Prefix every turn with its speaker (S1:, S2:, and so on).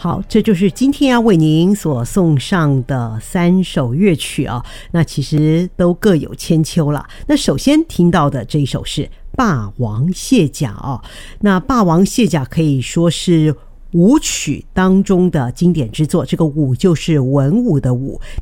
S1: 好，这就是今天要为您所送上的3首乐曲啊，那其实都各有千秋了。那首先听到的这一首是《霸王卸甲》哦，那《霸王卸甲》可以说是舞曲当中的经典之作，这个舞就是文武的武。